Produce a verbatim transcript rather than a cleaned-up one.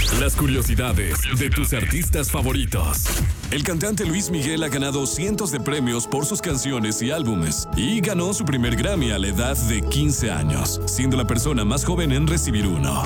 Las curiosidades de tus artistas favoritos. El cantante Luis Miguel ha ganado cientos de premios por sus canciones y álbumes y ganó su primer Grammy a la edad de quince años, siendo la persona más joven en recibir uno.